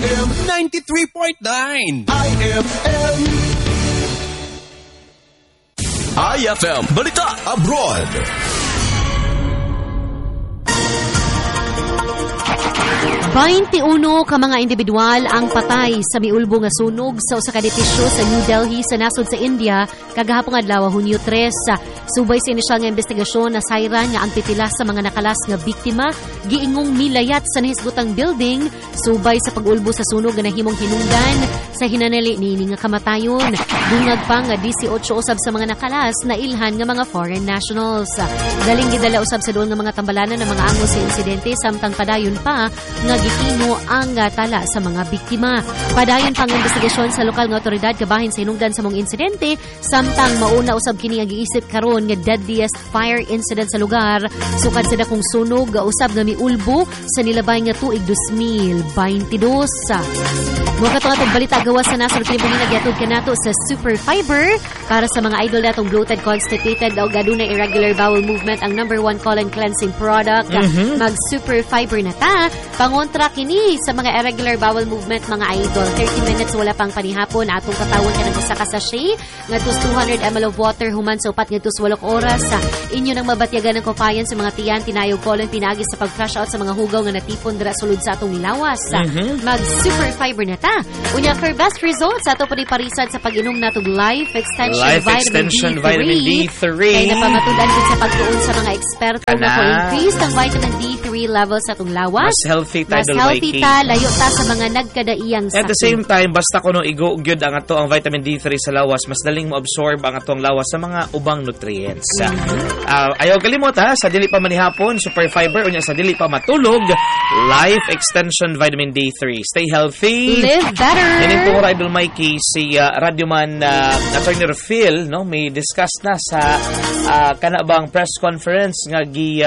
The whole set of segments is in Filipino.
IFM 93.9 IFM IFM Balita Abroad. 21 ka mga individual ang patay sa miulbo nga sunog sa usa ka edipisyo sa New Delhi sa nasod sa India kagahapon adlaw Hunyo 3. Subay sa inisyal nga investigasyon na sayran nga ang pipila sa mga nakalas nga biktima giingong milayat sa nahisgotang building subay sa pag-ulbo sa sunog nga nahimong hinungdan sa hinanali niini nga kamatayon. Dungag pa nga 18 usab sa mga nakalas na ilhan nga mga foreign nationals. Daling gidala usab sa duol nga mga tambalanan ng mga angos sa insidente samtang padayon pa nga gihimo ang tala sa mga biktima. Padayon pang investigasyon sa lokal nga otoridad kabahin sa hinungdan sa mong insidente samtang mauna usab kini nga giisip karon nga deadliest fire incident sa lugar sukad sa dakong sunog usab nga miulbo sa nilabay nga tuig 2022. Mga katong balita gawas sa nasod Pilipinas giatod kanato sa Super Fiber para sa mga idol natong bloated, constipated o gadunay irregular bowel movement ang number 1 colon cleansing product. Mag Super Fiber na ta pangontra kini sa mga irregular bowel movement mga idol. 30 minutes wala pang panihapon atong katawon ka ng usa ka sachet ngadto 200 ml of water human sa upat ngadto 8 oras. Inyo nang mabatyagan ng kapayan sa mga tiyan, tinayog colon, pinagi sa pag-flush out sa mga hugaw nga natipon dira sulod sa atong lawas. Mag Super Fiber na ta. Unya for best results ato pa parisan sa pag-inom natong Life Extension Vitamin D3. Kay napamatudan gid sa pagtuon sa mga eksperto nga for increase ang vitamin D3 levels sa atong lawas. Mas healthy ta, layo ta sa mga nagkadaiyang sakit. At the same time, basta kuno igo gyud ang ato ang vitamin D3 sa lawas, mas daling mo-absorb ang atong lawas sa mga ubang nutrients. Ayaw kalimot ha, sa dili pa manihapon, Super Fiber, unya sa dili pa matulog, Life Extension Vitamin D3. Stay healthy. Live better. Ining po Idol Mikey, si Radyoman Attorney Phil, no, may discuss na sa kanabang press conference nga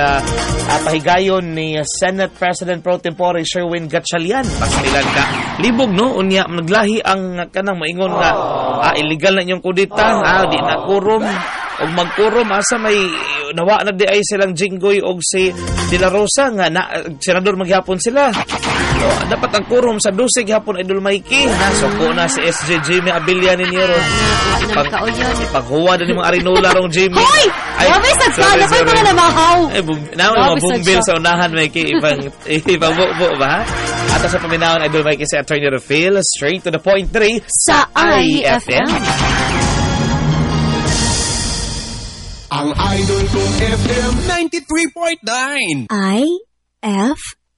pahigayon ni Senate President Pro Tempore Sherwin Gatchalian. Pasmilan ka. Libog, no? Unya, naglahi ang kanang maingon nga illegal na inyong kudita, di na kurom. O magkurom, asa may nawa na di ay silang Jinggoy o si De La Rosa nga senador maghapon sila. So, dapat ang kurom sa dusig hapon Idol Mikey. Nasuko na si SJ Jimmy Abilia ninyo ron. Paghuwa na ni mga Arinola rong Jimmy. Hoy! Grabe sa sana pa mga namahaw. Mga bumbil sa unahan Mikey. Ibang buo ba? At sa paminahon Idol Mikey si Attorney Phil. Straight to the point 3 sa IFM. Ang Idol kong FM 93.9 IFM.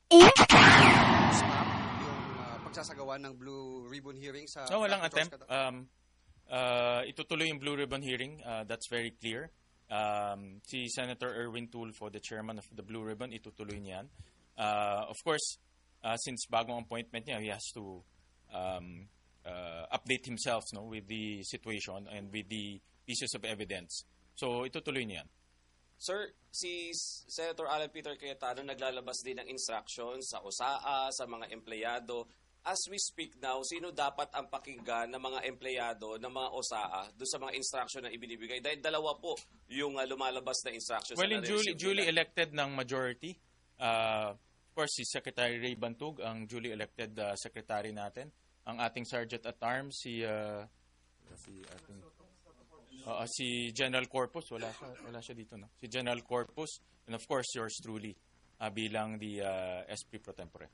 Yung pagsasagawa ng Blue Ribbon hearing sa... No, walang attempt. Itutuloy yung Blue Ribbon hearing. That's very clear. Si Senator Erwin Tulfo, the chairman of the Blue Ribbon, itutuloy niyan. Of course, since bagong appointment niya, he has to update himself with the situation and with the pieces of evidence. So, itutuloy niyan. Sir, si Senator Alan Peter Cayetano naglalabas din ng instructions sa OSAA, sa mga empleyado. As we speak now, sino dapat ang pakinggan ng mga empleyado ng mga OSAA doon sa mga instruction na ibinibigay? Dahil dalawa po yung lumalabas na instructions. Well, duly elected ng majority. Of course, si Secretary Ray Bantug, ang duly elected secretary natin. Ang ating Sergeant at Arms, si General Corpus, wala siya dito, no? Si General Corpus, and of course, yours truly, bilang the SP Pro Tempore.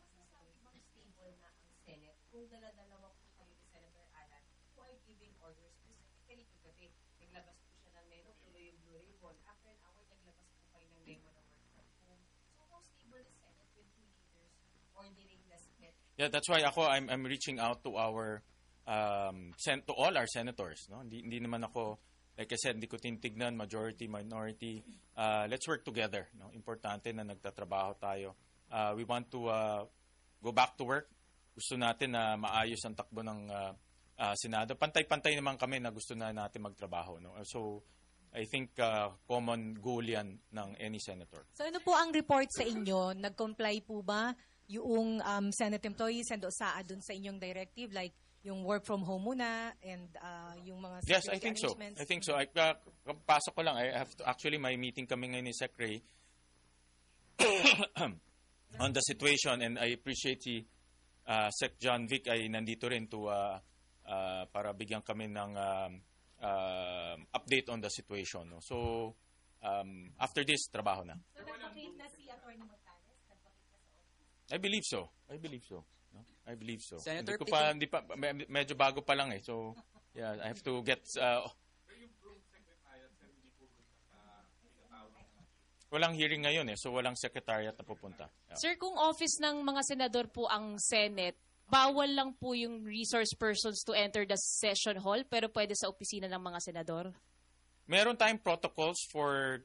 Kung dala-dalawa po kayo ni Senator Alan, who are giving orders, specifically kagabi, naglabas po siya ng memo, tuloy yung Blue Ribbon. After an hour, naglabas po kayo ng memo na work from home. So, how stable is Senate with two leaders ordering the Senate? Yeah, that's why I'm reaching out to our to all our senators, no? Hindi naman ako, like I said, hindi ko tintignan majority, minority. Let's work together, no? Importante na nagtatrabaho tayo. We want to go back to work. Gusto natin na maayos ang takbo ng Senado. Pantay-pantay naman kami na gusto na natin magtrabaho, no? So I think common goal yan ng any senator. So ano po ang report sa inyo? Nag-comply po ba yung Senate employees and OSAA dun sa inyong directive, like yung work from home muna and yung mga security Yes, I think arrangements? so. I think so. Pasok ko lang. I have to, actually, may meeting kami ngayon ni Secretary on the situation, and I appreciate Sec John Vic ay nandito rin to para bigyan kami ng update on the situation. No? So, after this, trabaho na. So, nagpakita na si Atty. Morales? I believe so. No? I believe so. Senator, Medyo bago pa lang eh. So, yeah, I have to get... walang hearing ngayon eh. So, walang secretariat na pupunta. Yeah. Sir, kung office ng mga senador po ang Senate, bawal lang po yung resource persons to enter the session hall, pero pwede sa opisina ng mga senador? Meron tayong protocols for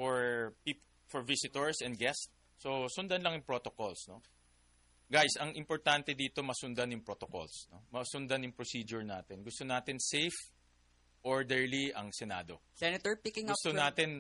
visitors and guests. So, sundan lang yung protocols, no? Guys, ang importante dito, masundan yung protocols, no? Masundan yung procedure natin. Gusto natin safe, orderly ang Senado. Senator, picking up Gusto natin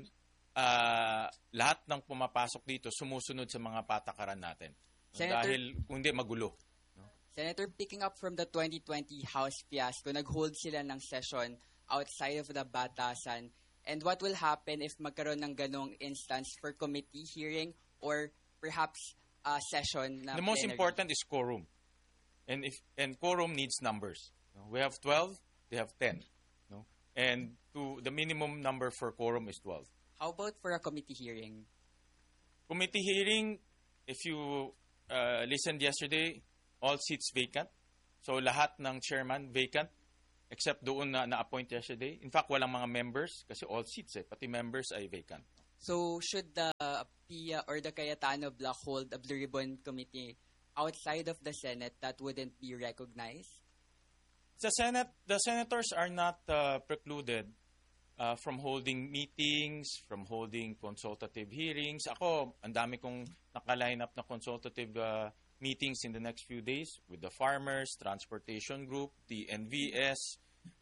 lahat ng pumapasok dito sumusunod sa mga patakaran natin. Senator, dahil kung hindi, magulo. Senator, picking up from the 2020 House fiasco, nag-hold sila ng session outside of the batasan. And what will happen if magkaroon ng ganong instance for committee hearing or perhaps a session na The most plenary? important is quorum. And quorum needs numbers. We have 12, they have 10. No? And the minimum number for quorum is 12. How about for a committee hearing? Committee hearing, if you listened yesterday, all seats vacant. So lahat ng chairman vacant except doon na na-appoint yesterday. In fact, walang mga members kasi all seats pati members ay vacant. So should the PIA or the Cayetano Block hold a Blue Ribbon Committee outside of the Senate that wouldn't be recognized? The senators are not precluded from holding meetings, from holding consultative hearings. Ako, ang dami kong naka-line up na consultative meetings in the next few days with the farmers, transportation group, the NVS,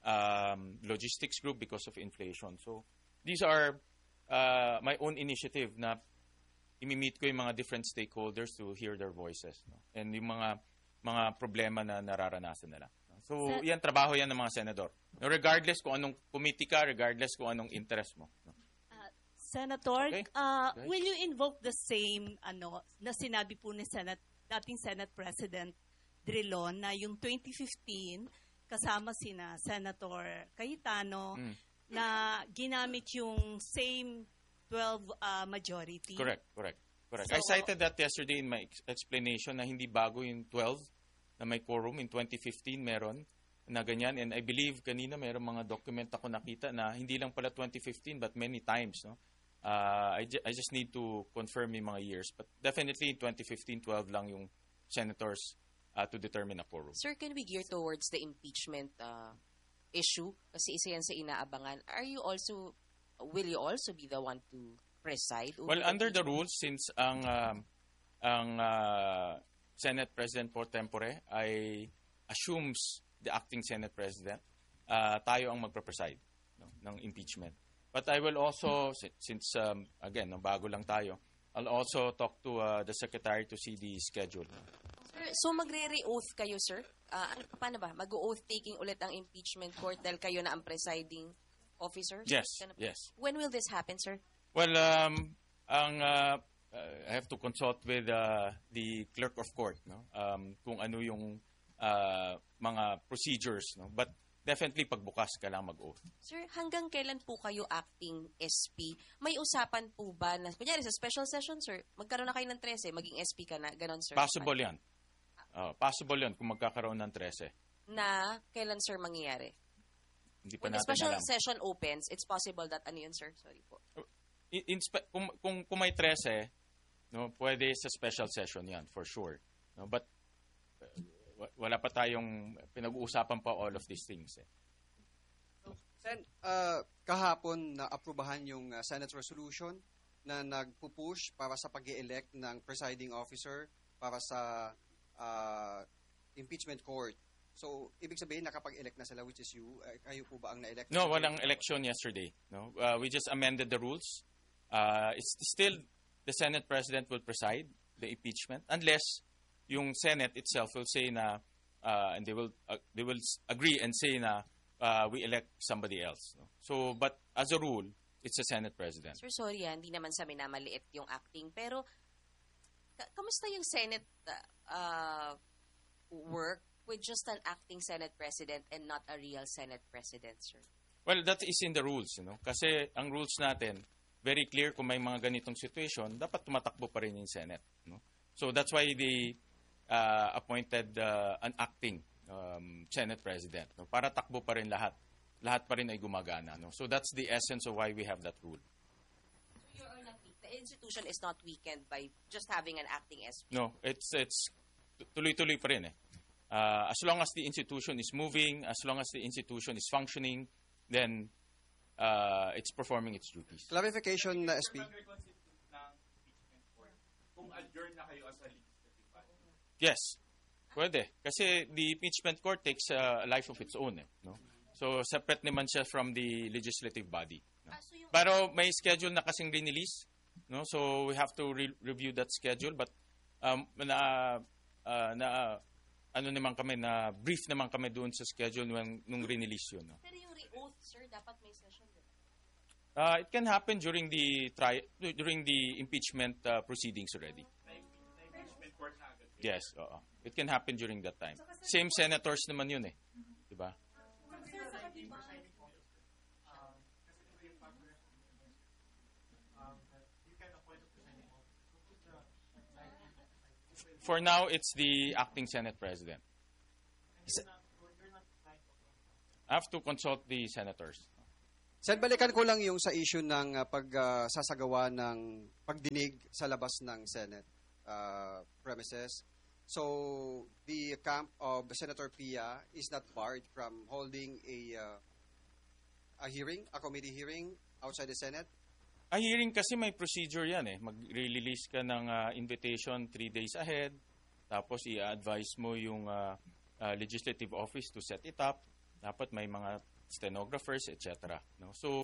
logistics group because of inflation. So, these are my own initiative na imi-meet ko yung mga different stakeholders to hear their voices. No? And yung mga problema na nararanasan nila. So, yan, trabaho yan ng mga senador. Regardless kung anong committee ka, regardless kung anong interest mo. No? Senator, Okay. will you invoke the same na sinabi po ni dating Senate President Drilon na yung 2015 kasama sina Senator Cayetano na ginamit yung same 12 majority? Correct. So, I cited that yesterday in my explanation na hindi bago yung 12 na may quorum. In 2015 meron na ganyan. And I believe kanina meron mga document ako nakita na hindi lang pala 2015 but many times. No? I just need to confirm yung mga years. But definitely in 2015, 12 lang yung senators to determine a quorum. Sir, can we gear towards the impeachment issue? Kasi isa yan sa inaabangan. Will you also be the one to preside? Well, under the rules, since ang Senate President pro tempore ay assumes the acting Senate President, tayo ang magpe-preside ng impeachment. But I will also, since again, bago lang tayo, I'll also talk to the Secretary to see the schedule. Sir, so magre-re-oath kayo, sir? Paano ba? Mag-oath taking ulit ang impeachment court dahil kayo na ang presiding officer? Yes, yes. When will this happen, sir? Well, I have to consult with the clerk of court, no? Kung ano yung mga procedures, no? But definitely pagbukas ka lang mag-oath. Sir, hanggang kailan po kayo acting SP? May usapan po ba na, kunyari sa special session, sir, magkaroon na kayo ng 13, maging SP ka na, ganon, sir? Possible yan. Possible yan kung magkakaroon ng 13. Na kailan, sir, mangyayari? Hindi pa When the natin special alam. session opens, it's possible that, ano yun, sir? Sorry po. Kung may 13, no, pwede sa special session yan, for sure. No, but wala pa tayong pinag-uusapan pa all of these things. Sen, kahapon na aprubahan yung Senate resolution na nagpupush para sa pag-elect ng presiding officer para sa impeachment court. So, ibig sabihin, nakapag-elect na sila, which is you. Kayo po ba ang na-elect? No, walang election yesterday. No, we just amended the rules. It's still the Senate President will preside the impeachment unless yung Senate itself will say na and they will agree and say na we elect somebody else. No? So, but as a rule, it's the Senate President. Sir, sorry hindi naman sa minamaliit yung acting. Pero, kamusta yung Senate work with just an acting Senate President and not a real Senate President, sir? Well, that is in the rules, Kasi ang rules natin, very clear kung may mga ganitong situation, dapat tumatakbo pa rin yung Senate, So that's why they appointed an acting Senate President, para takbo pa rin lahat. Lahat pa rin ay gumagana, So that's the essence of why we have that rule. So the institution is not weakened by just having an acting SP? No, it's tuloy-tuloy pa rin as long as the institution is moving, as long as the institution is functioning, then it's performing its duties. Clarification, SP. Yes, pwede. Kasi the impeachment court takes a life of its own. So, separate naman siya from the legislative body. Pero may schedule na kasing release. So, we have to review that schedule. But, brief naman kami doon sa schedule nung release yun. Pero yung re-oath, sir, dapat may session din. It can happen during the impeachment proceedings already. Yes, it can happen during that time. Same senators naman yun diba? For now, it's the acting Senate President. I have to consult the senators. Sen, balikan ko lang yung sa issue ng pagsasagawa ng pagdinig sa labas ng Senate premises. So, the camp of Senator Pia is not barred from holding a hearing, a committee hearing outside the Senate? A hearing kasi may procedure yan Mag-release ka ng invitation 3 days ahead. Tapos i-advise mo yung legislative office to set it up. Dapat may mga stenographers, etc. So,